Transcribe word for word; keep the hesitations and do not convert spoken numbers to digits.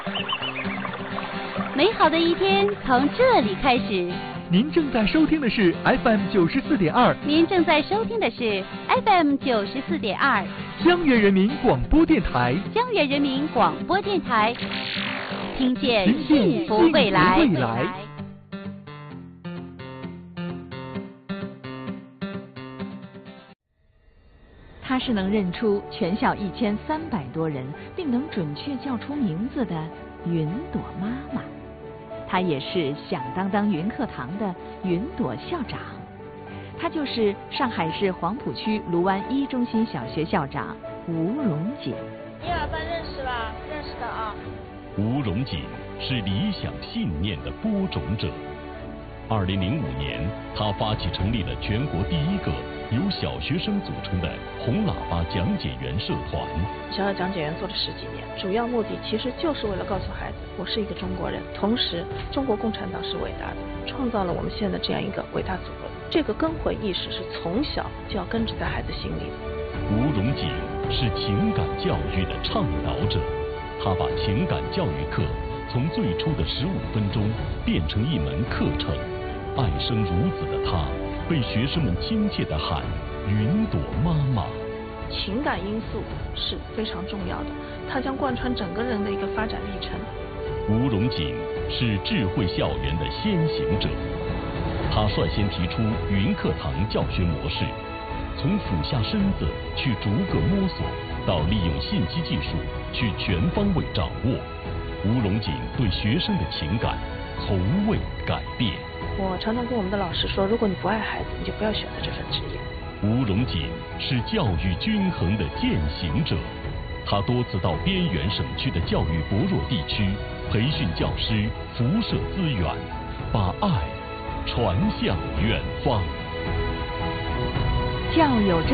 美好的一天从这里开始。 您正在收听的是 F M 九十四点二。 您正在收听的是 F M 九十四点二。 江源人民广播电台。 江源人民广播电台，听见幸福未来。 未来。 他是能认出全校一千三百多人，并能准确叫出名字的云朵妈妈。他也是响当当云课堂的云朵校长。他就是上海市黄浦区卢湾一中心小学校长吴荣锦。 一二班认识吧？认识的啊。 吴荣锦是理想信念的播种者。二零零五年，他发起成立了全国第一个由小学生组成的红喇叭讲解员社团。 小小讲解员做了十几年，主要目的其实就是为了告诉孩子，我是一个中国人，同时中国共产党是伟大的，创造了我们现在这样一个伟大祖国。这个根回意识是从小就要根植在孩子心里的。 吴荣锦是情感教育的倡导者，他把情感教育课从最初的十五分钟变成一门课程。爱生如子的他，被学生们亲切地喊云朵妈妈。 情感因素是非常重要的，它将贯穿整个人的一个发展历程。 吴荣锦是智慧校园的先行者，他率先提出云课堂教学模式，从俯下身子去逐个摸索，到利用信息技术去全方位掌握。吴荣锦对学生的情感从未改变。 我常常跟我们的老师说，如果你不爱孩子，你就不要选择这份职业。 吴荣锦是教育均衡的践行者，他多次到边缘省区的教育薄弱地区培训教师，辐射资源，把爱传向远方。 教有